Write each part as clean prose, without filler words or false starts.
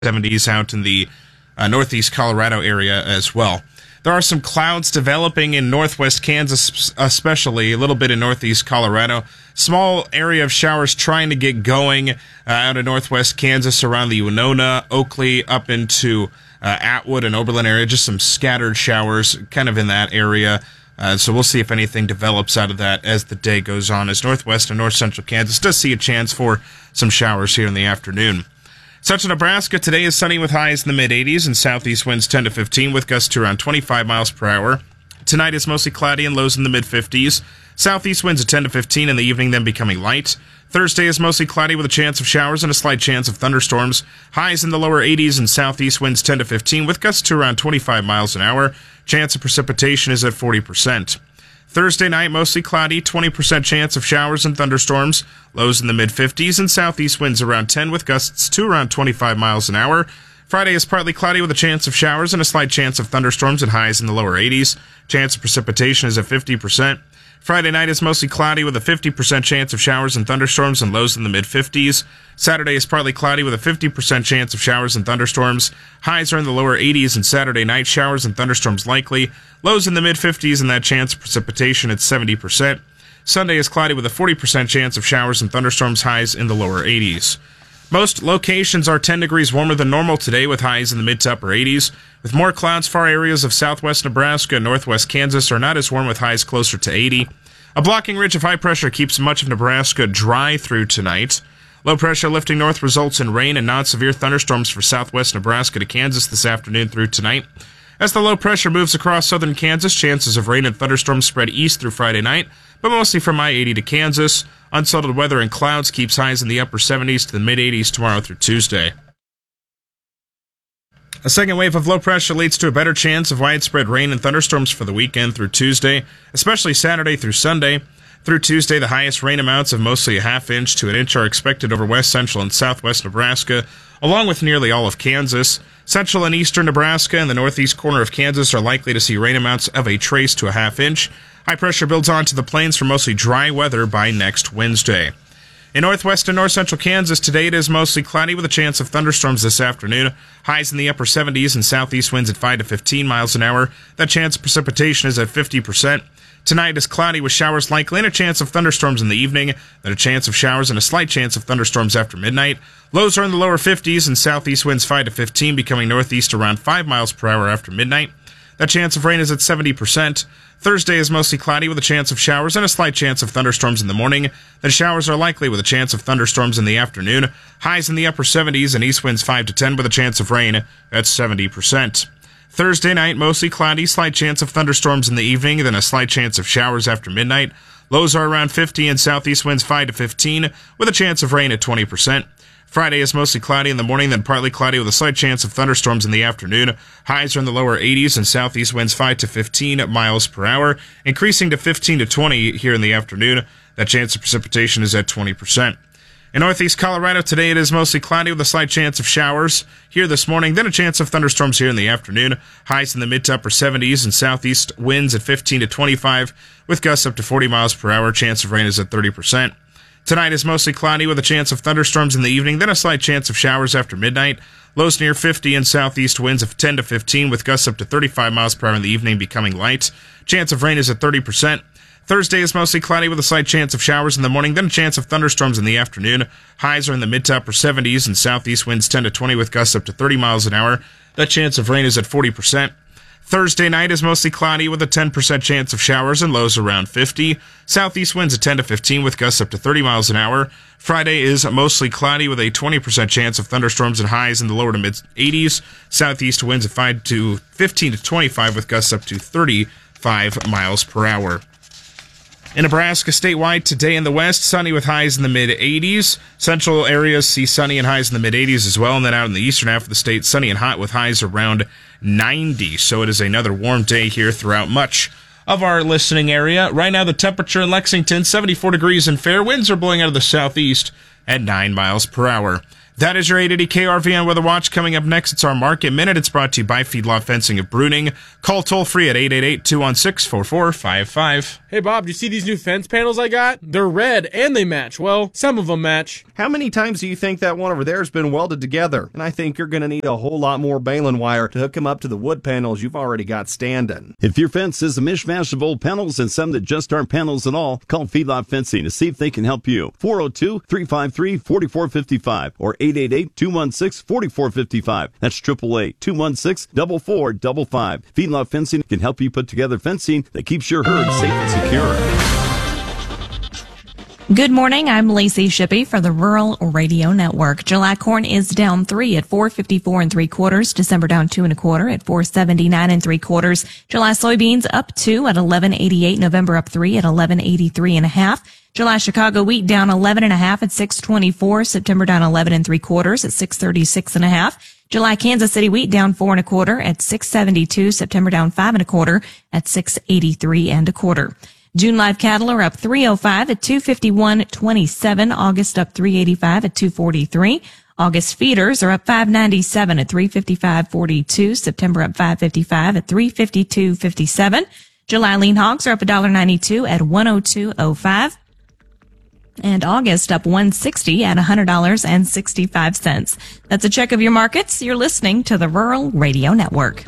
70s out in the northeast Colorado area as well. There are some clouds developing in northwest Kansas, especially a little bit in northeast Colorado. Small area of showers trying to get going out of northwest Kansas around the Winona, Oakley, up into Atwood and Oberlin area. Just some scattered showers kind of in that area. So we'll see if anything develops out of that as the day goes on, as northwest and north central Kansas does see a chance for some showers here in the afternoon. Central Nebraska today is sunny with highs in the mid-80s and southeast winds 10 to 15 with gusts to around 25 miles per hour. Tonight is mostly cloudy and lows in the mid-50s. Southeast winds at 10 to 15 in the evening, then becoming light. Thursday is mostly cloudy with a chance of showers and a slight chance of thunderstorms. Highs in the lower 80s and southeast winds 10 to 15 with gusts to around 25 miles an hour. Chance of precipitation is at 40%. Thursday night, mostly cloudy, 20% chance of showers and thunderstorms. Lows in the mid-50s and southeast winds around 10 with gusts to around 25 miles an hour. Friday is partly cloudy with a chance of showers and a slight chance of thunderstorms and highs in the lower 80s. Chance of precipitation is at 50%. Friday night is mostly cloudy with a 50% chance of showers and thunderstorms and lows in the mid-50s. Saturday is partly cloudy with a 50% chance of showers and thunderstorms. Highs are in the lower 80s and Saturday night showers and thunderstorms likely. Lows in the mid-50s and that chance of precipitation at 70%. Sunday is cloudy with a 40% chance of showers and thunderstorms, highs in the lower 80s. Most locations are 10 degrees warmer than normal today with highs in the mid to upper 80s. With more clouds, far areas of southwest Nebraska and northwest Kansas are not as warm with highs closer to 80. A blocking ridge of high pressure keeps much of Nebraska dry through tonight. Low pressure lifting north results in rain and non-severe thunderstorms for southwest Nebraska to Kansas this afternoon through tonight. As the low pressure moves across southern Kansas, chances of rain and thunderstorms spread east through Friday night, but mostly from I-80 to Kansas. Unsettled weather and clouds keeps highs in the upper 70s to the mid-80s tomorrow through Tuesday. A second wave of low pressure leads to a better chance of widespread rain and thunderstorms for the weekend through Tuesday, especially Saturday through Sunday. Through Tuesday, the highest rain amounts of mostly a half inch to an inch are expected over west central and southwest Nebraska, along with nearly all of Kansas. Central and eastern Nebraska and the northeast corner of Kansas are likely to see rain amounts of a trace to a half inch. High pressure builds onto the plains for mostly dry weather by next Wednesday. In northwest and north central Kansas, today it is mostly cloudy with a chance of thunderstorms this afternoon. Highs in the upper 70s and southeast winds at 5 to 15 miles an hour. That chance of precipitation is at 50%. Tonight is cloudy with showers likely and a chance of thunderstorms in the evening. Then a chance of showers and a slight chance of thunderstorms after midnight. Lows are in the lower 50s and southeast winds 5 to 15, becoming northeast around 5 miles per hour after midnight. That chance of rain is at 70%. Thursday is mostly cloudy with a chance of showers and a slight chance of thunderstorms in the morning. The showers are likely with a chance of thunderstorms in the afternoon. Highs in the upper 70s and east winds 5 to 10 with a chance of rain at 70%. Thursday night, mostly cloudy, slight chance of thunderstorms in the evening, then a slight chance of showers after midnight. Lows are around 50 and southeast winds 5 to 15 with a chance of rain at 20%. Friday is mostly cloudy in the morning, then partly cloudy with a slight chance of thunderstorms in the afternoon. Highs are in the lower 80s and southeast winds 5 to 15 miles per hour, increasing to 15 to 20 here in the afternoon. That chance of precipitation is at 20%. In northeast Colorado today, it is mostly cloudy with a slight chance of showers here this morning, then a chance of thunderstorms here in the afternoon. Highs in the mid to upper 70s and southeast winds at 15 to 25 with gusts up to 40 miles per hour. Chance of rain is at 30%. Tonight is mostly cloudy with a chance of thunderstorms in the evening, then a slight chance of showers after midnight. Lows near 50 and southeast winds of 10 to 15 with gusts up to 35 miles per hour in the evening, becoming light. Chance of rain is at 30%. Thursday is mostly cloudy with a slight chance of showers in the morning, then a chance of thunderstorms in the afternoon. Highs are in the mid to upper 70s and southeast winds 10 to 20 with gusts up to 30 miles an hour. That chance of rain is at 40%. Thursday night is mostly cloudy with a 10% chance of showers and lows around 50. Southeast winds at 10 to 15 with gusts up to 30 miles an hour. Friday is mostly cloudy with a 20% chance of thunderstorms and highs in the lower to mid 80s. Southeast winds at 5 to 15 to 25 with gusts up to 35 miles per hour. In Nebraska, statewide today in the west, sunny with highs in the mid-80s. Central areas see sunny and highs in the mid-80s as well. And then out in the eastern half of the state, sunny and hot with highs around 90. So it is another warm day here throughout much of our listening area. Right now, the temperature in Lexington, 74 degrees and fair. Winds are blowing out of the southeast at 9 miles per hour. That is your 880 KRVN Weather Watch. Coming up next, it's our Market Minute. It's brought to you by Feedlot Fencing of Bruning. Call toll-free at 888-216-4455. Hey, Bob, do you see these new fence panels I got? They're red, and they match. Well, some of them match. How many times do you think that one over there has been welded together? And I think you're going to need a whole lot more baling wire to hook them up to the wood panels you've already got standing. If your fence is a mishmash of old panels and some that just aren't panels at all, call Feedlot Fencing to see if they can help you. 402-353-4455 or 888-216-4455. That's 888-216-4455. Feedlot Fencing can help you put together fencing that keeps your herd safe and secure. Good morning. I'm Lacey Shippey for the Rural Radio Network. July corn is down 3 at 4.54 3/4. December down 2 1/4 at 4.79 3/4. July soybeans up 2 at 11.88. November up 3 at 11.83 1/2. July Chicago wheat down 11 1/2 at 6.24. September down 11 3/4 at 6.36 1/2. July Kansas City wheat down 4 1/4 at 6.72. September down 5 1/4 at 6.83 1/4. June live cattle are up 305 at 251.27. August up 385 at 243. August feeders are up 597 at 355.42. September up 555 at 352.57. July lean hogs are up $1.92 at 102.05. And August up $1.60 at $100.65. That's a check of your markets. You're listening to the Rural Radio Network.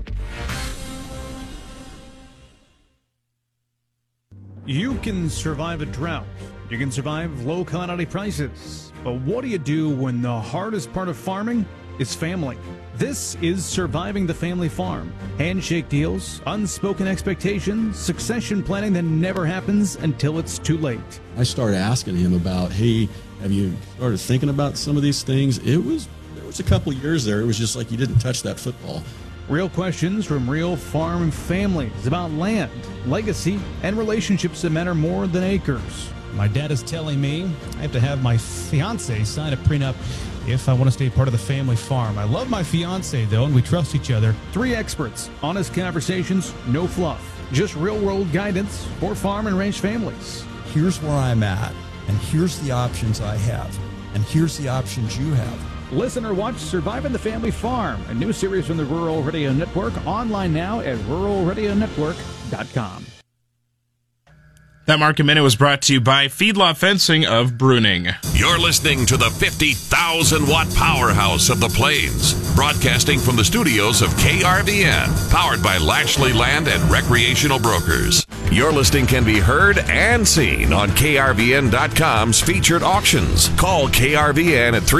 You can survive a drought. You can survive low commodity prices. But what do you do when the hardest part of farming is family? This is Surviving the Family Farm. Handshake deals, unspoken expectations, succession planning that never happens until it's too late. I started asking him about, hey, have you started thinking about some of these things? There was a couple of years there. It was just like you didn't touch that football. Real questions from real farm families about land, legacy, and relationships that matter more than acres. My dad is telling me I have to have my fiance sign a prenup if I want to stay part of the family farm. I love my fiance, though, and we trust each other. 3 experts, honest conversations, no fluff. Just real-world guidance for farm and ranch families. Here's where I'm at, and here's the options I have, and here's the options you have. Listen or watch Surviving the Family Farm, a new series from the Rural Radio Network, online now at ruralradionetwork.com. That Market Minute was brought to you by Feedlot Fencing of Bruning. You're listening to the 50,000-watt powerhouse of the Plains, broadcasting from the studios of KRVN, powered by Lashley Land and Recreational Brokers. Your listing can be heard and seen on KRVN.com's featured auctions. Call KRVN at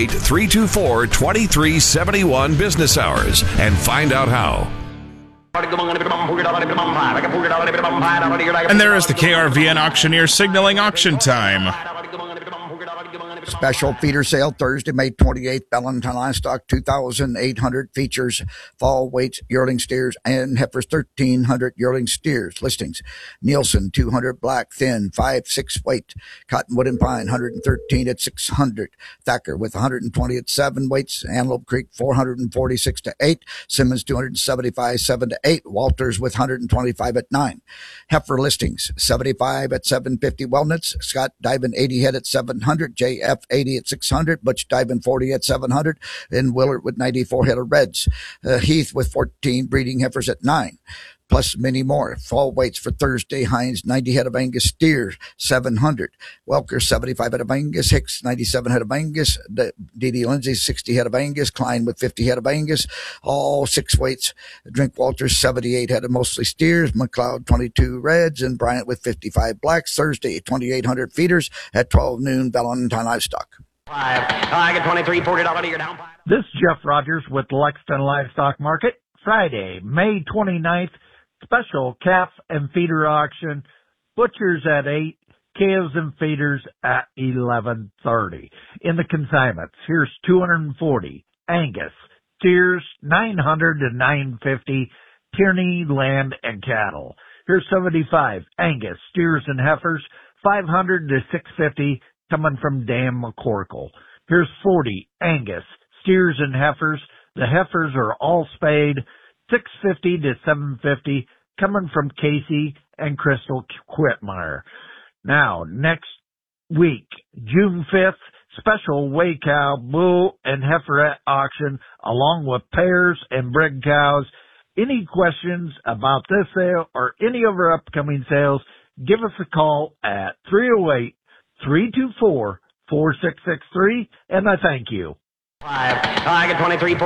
308-324-2371 business hours and find out how. And there is the KRVN auctioneer signaling auction time. Special feeder sale Thursday, May 28th. Valentine Livestock 2,800 features fall weights, yearling steers, and heifers 1,300 yearling steers. Listings: Nielsen 200 black thin 5/6 weight, Cottonwood and Pine 113 at 600, Thacker with 120 at 7 weights, Antelope Creek 446 to 8, Simmons 275 7 to 8, Walters with 125 at 9. Heifer listings: 75 at 750 Wellnuts, Scott Diamond 80 head at 700, JF 80 at 600, Butch Diamond 40 at 700, and Willard with 94 head of reds. Heath with 14 breeding heifers at 9, plus many more. Fall weights for Thursday: Hines 90 head of Angus steers 700, Welker 75 head of Angus, Hicks 97 head of Angus, D.D. Lindsay 60 head of Angus, Klein with 50 head of Angus, all 6 weights. Drinkwalter 78 head of mostly steers, McLeod 22 reds, and Bryant with 55 blacks. Thursday 2,800 feeders at 12 noon. Valentine Livestock. I get $23, $40 a year down. This is Jeff Rogers with Lexington Livestock Market. Friday, May 29th, special calf and feeder auction. Butchers at 8, calves and feeders at 11:30. In the consignments, here's 240 Angus steers, 900 to 950 Tierney land and cattle. Here's 75 Angus steers and heifers, 500 to 650 coming from Dan McCorkle. Here's 40 Angus steers and heifers. The heifers are all spayed, 650 to 750 coming from Casey and Crystal Quitmeyer. Now, next week, June 5th, special weigh cow, bull, and heiferette auction, along with pairs and bred cows. Any questions about this sale or any of our upcoming sales, give us a call at 308-324-4663, and I thank you. I get 23.